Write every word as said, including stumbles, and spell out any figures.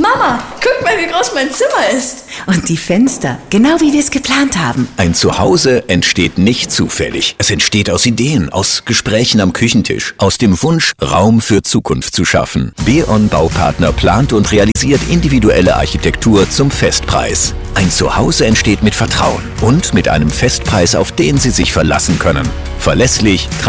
Mama, guck mal, wie groß mein Zimmer ist. Und die Fenster, genau wie wir es geplant haben. Ein Zuhause entsteht nicht zufällig. Es entsteht aus Ideen, aus Gesprächen am Küchentisch, aus dem Wunsch, Raum für Zukunft zu schaffen. B-On Baupartner plant und realisiert individuelle Architektur zum Festpreis. Ein Zuhause entsteht mit Vertrauen und mit einem Festpreis, auf den Sie sich verlassen können. Verlässlich,